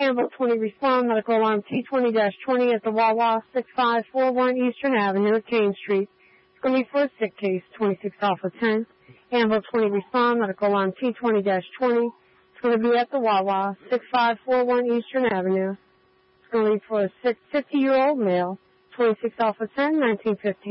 Campbell 20 respond, medical alarm T20-20 at the Wawa, 6541 Eastern Avenue, Kane Street. It's going to be for a sick case, 26 off of 10. Campbell 20 respond, medical alarm T20-20. It's going to be at the Wawa, 6541 Eastern Avenue. It's going to be for a sick 50-year-old male, 26 off of 10, 1915.